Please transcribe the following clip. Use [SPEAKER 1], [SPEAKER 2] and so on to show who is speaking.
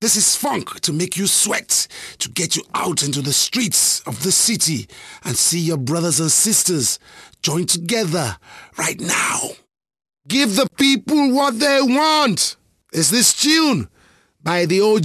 [SPEAKER 1] This is funk to make you sweat, to get you out into the streets of the city and see your brothers and sisters join together right now. Give the people what they want. Is this tune by the OG